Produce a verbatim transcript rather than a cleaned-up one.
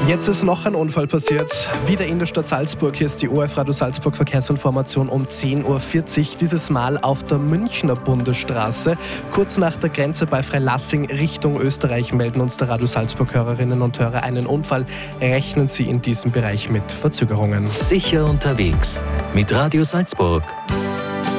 Jetzt ist noch ein Unfall passiert, wieder in der Stadt Salzburg. Hier ist die O F Radio Salzburg Verkehrsinformation um zehn Uhr vierzig. Dieses Mal auf der Münchner Bundesstraße. Kurz nach der Grenze bei Freilassing Richtung Österreich melden uns der Radio Salzburg Hörerinnen und Hörer einen Unfall. Rechnen Sie in diesem Bereich mit Verzögerungen. Sicher unterwegs mit Radio Salzburg.